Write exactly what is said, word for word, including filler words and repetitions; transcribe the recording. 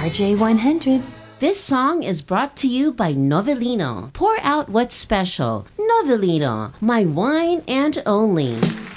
R J one hundred. This song is brought to you by Novellino. Pour out what's special. Novellino, my wine and only.